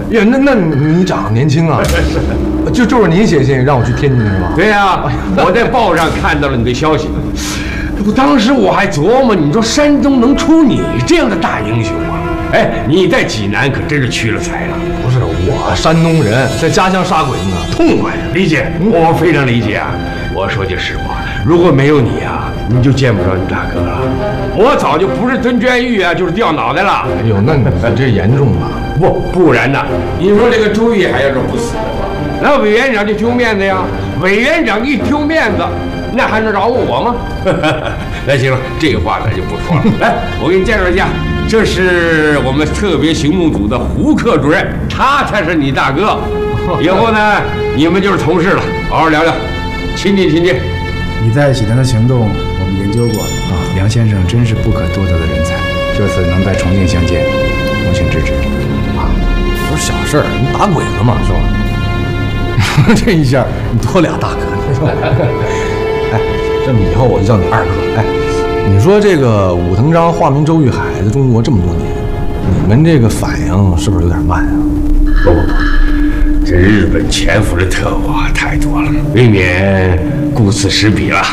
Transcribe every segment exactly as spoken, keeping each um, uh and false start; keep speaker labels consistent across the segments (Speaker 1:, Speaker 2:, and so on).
Speaker 1: 呀，那那你长得年轻啊，就就是您写信让我去天津是吧？
Speaker 2: 对呀、啊，我在报上看到了你的消息。我当时我还琢磨，你说山东能出你这样的大英雄吗？哎，你在济南可真是屈了才了。
Speaker 1: 不是我山东人，在家乡杀鬼子呢，痛快呀！
Speaker 2: 理解，我非常理解啊。我说句实话，如果没有你啊，你就见不着你大哥了。我早就不是蹲监狱啊，就是掉脑袋了。
Speaker 1: 哎呦，那你这严重了。
Speaker 2: 不，不然呢？你说这个朱玉海要是不死的话，那委员长就丢面子呀。委员长一丢面子，那还能饶我吗？那行了，这话咱就不说了。来，我给你介绍一下，这是我们特别行动组的胡克主任，他才是你大哥。以后呢，你们就是同事了，好好聊聊，亲近亲近。
Speaker 3: 你在济南的行动，我们研究过啊。梁先生真是不可多得的人才，这次能在重庆相见，恭请支持。
Speaker 1: 啊，不是小事儿，你打鬼子嘛，是吧？这一下你多俩大哥，是吧？哎，这么以后我就叫你二哥。哎，你说这个武藤章化名周玉海在中国这么多年，你们这个反应是不是有点慢啊？
Speaker 2: 不不不，这日本潜伏的特务啊太多了，未免顾此失彼了。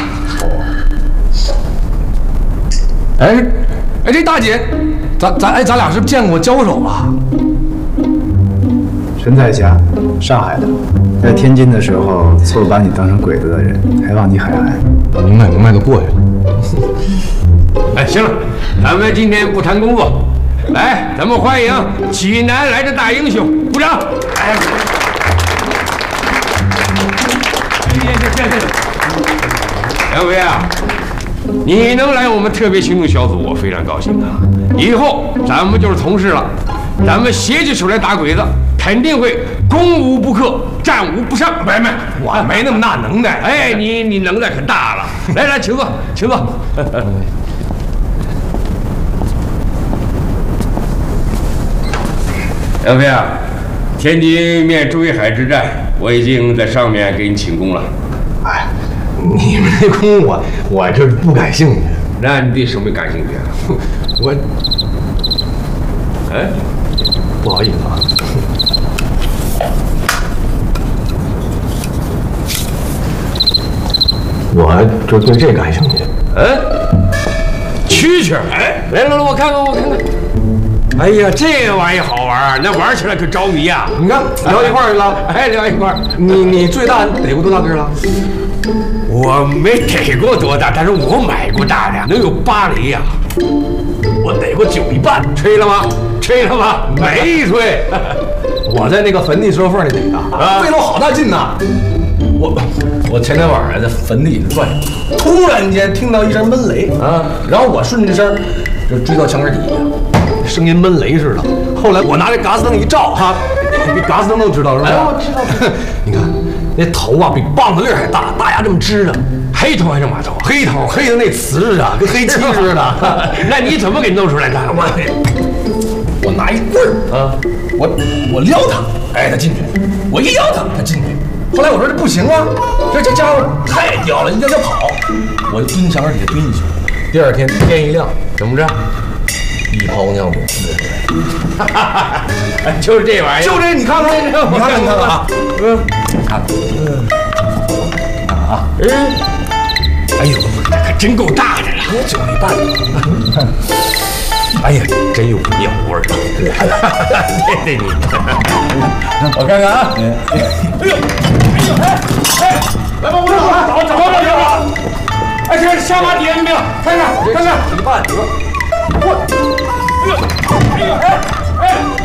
Speaker 1: 哎哎，这大姐，咱咱哎咱俩是不是见过交手啊？
Speaker 3: 陈彩霞，上海的，在天津的时候错把你当成鬼子的人，还望你海涵。
Speaker 1: 明白明白，就过去了。
Speaker 2: 哎，行了，咱们今天不谈工作，来，咱们欢迎济南来的大英雄，鼓掌！哎，杨飞啊，你能来我们特别行动小组，我非常高兴啊！以后咱们就是同事了，咱们携起手来打鬼子，肯定会攻无不克，战无不胜。没没，
Speaker 1: 我没那么大能耐。
Speaker 2: 哎，你你能耐可大了。来来，请坐，请坐。杨飞啊，天津面周玉海之战，我已经在上面给你请功了。
Speaker 1: 哎，你们这功我我这不感兴趣。
Speaker 2: 那你对什么感兴趣啊？
Speaker 1: 我，
Speaker 2: 哎，
Speaker 1: 不好意思啊。我就对这感兴趣。
Speaker 2: 嗯，蛐蛐，哎，来来来，我看看，我看看。哎呀，这玩意好玩啊！那玩起来可着迷啊！
Speaker 1: 你看聊一块儿去了，
Speaker 2: 哎，聊一块儿。
Speaker 1: 你你最大逮过多大个了？
Speaker 2: 我没逮过多大，但是我买过大的，能有八厘呀。
Speaker 1: 我逮过九一半，
Speaker 2: 吹了吗？吹了吗？没吹。
Speaker 1: 我在那个坟地石头缝里逮的，啊，费了我好大劲呐。我我前天晚上在坟地里转悠，突然间听到一声闷雷啊，然后我顺着声就追到墙根底下，声音闷雷似的。后来我拿这嘎斯灯一照，哈，比嘎斯灯都知道是吧？哎，我知道。你看那头啊，比棒子粒儿还大，大牙这么支着，
Speaker 2: 黑头还是马头？
Speaker 1: 黑头，黑的那瓷啊，跟黑漆似的。
Speaker 2: 那你怎么给弄出来的？
Speaker 1: 我我拿一棍儿啊，我我撩他，哎，他进去；我一撩他，他进去。后来我说这不行啊，这这家伙太屌了，要要跑，我就蹲墙根底下蹲一宿。第二天天一亮，怎么着？一泡尿母哈哈哈！
Speaker 2: 就是这玩意儿，
Speaker 1: 就这，你看看，你看看，你看看啊，嗯，看，嗯，看看啊，嗯，
Speaker 2: 哎呦，这可真够大的了，
Speaker 1: 九一半，你看。
Speaker 2: 哎呀，真有尿味儿！对对你，
Speaker 1: 我看看啊！哎呦，哎呦，哎哎，来吧，我找找找找找找！哎，这下巴底下有没有？看看看看，一半，我，哎呦，哎呦，哎哎。